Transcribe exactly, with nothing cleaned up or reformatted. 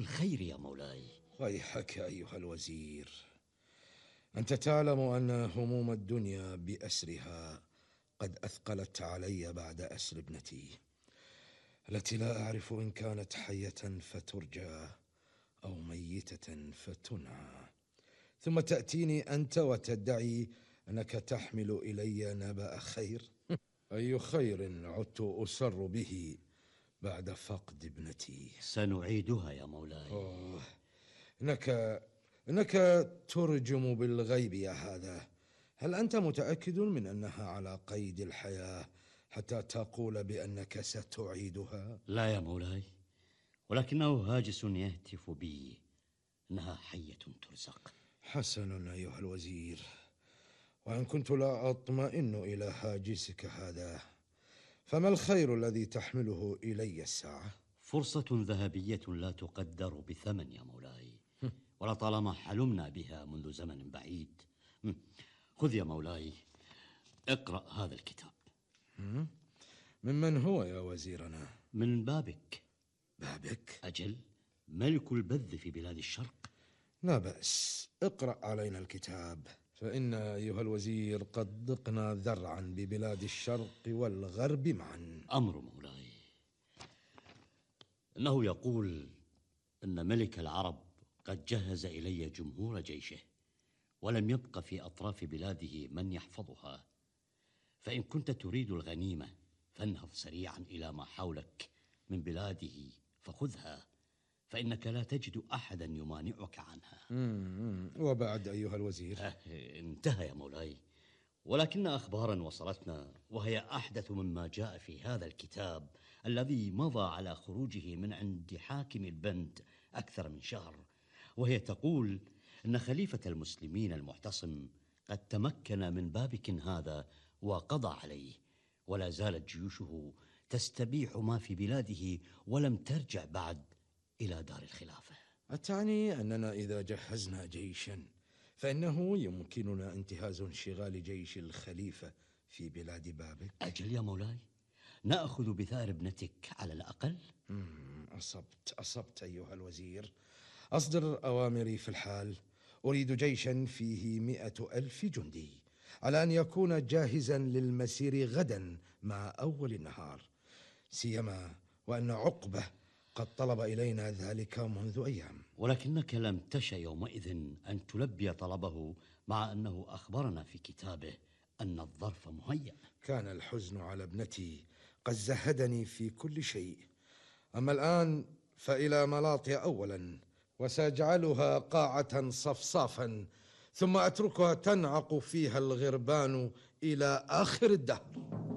الخير يا مولاي. ويحك أيها الوزير، أنت تعلم أن هموم الدنيا بأسرها قد أثقلت علي بعد أسر ابنتي التي لا أعرف إن كانت حية فترجى أو ميتة فتنعى، ثم تأتيني أنت وتدعي أنك تحمل إلي نبأ خير. أي خير عدت أسر به بعد فقد ابنتي؟ سنعيدها يا مولاي. أوه. إنك إنك ترجم بالغيب يا هذا. هل أنت متأكد من أنها على قيد الحياة حتى تقول بأنك ستعيدها؟ لا يا مولاي، ولكنه هاجس يهتف بي إنها حية ترزق. حسن أيها الوزير، وإن كنت لا أطمئن إلى هاجسك هذا، فما الخير الذي تحمله إلي الساعة؟ فرصة ذهبية لا تقدر بثمن يا مولاي، ولطالما حلمنا بها منذ زمن بعيد. خذ يا مولاي، اقرأ هذا الكتاب. ممن هو يا وزيرنا؟ من بابك. بابك؟ أجل، ملك البذ في بلاد الشرق. لا بأس، اقرأ علينا الكتاب، فإن أيها الوزير قد ضقنا ذرعا ببلاد الشرق والغرب معا. أمر مولاي. إنه يقول إن ملك العرب قد جهز إلي جمهور جيشه، ولم يبق في أطراف بلاده من يحفظها، فإن كنت تريد الغنيمة فانهض سريعا إلى ما حولك من بلاده فخذها، فإنك لا تجد أحدا يمانعك عنها. مم. وبعد أيها الوزير؟ أه انتهى يا مولاي، ولكن أخبارا وصلتنا وهي أحدث مما جاء في هذا الكتاب الذي مضى على خروجه من عند حاكم البند أكثر من شهر، وهي تقول إن خليفة المسلمين المعتصم قد تمكن من بابك هذا وقضى عليه، ولا زالت جيوشه تستبيح ما في بلاده ولم ترجع بعد إلى دار الخلافة. أتعني أننا إذا جهزنا جيشا فإنه يمكننا انتهاز انشغال جيش الخليفة في بلاد بابك؟ أجل يا مولاي، نأخذ بثار ابنتك على الأقل. أصبت أصبت أيها الوزير، أصدر أوامري في الحال. أريد جيشا فيه مئة ألف جندي، على أن يكون جاهزا للمسير غدا مع أول النهار، سيما وأن عقبة قد طلب إلينا ذلك منذ أيام. ولكنك لم تش يومئذ أن تلبي طلبه، مع أنه أخبرنا في كتابه أن الظرف مهيأ. كان الحزن على ابنتي قد زهدني في كل شيء، أما الآن فإلى ملاطي أولا، وسأجعلها قاعة صفصافا، ثم أتركها تنعق فيها الغربان إلى آخر الدهر.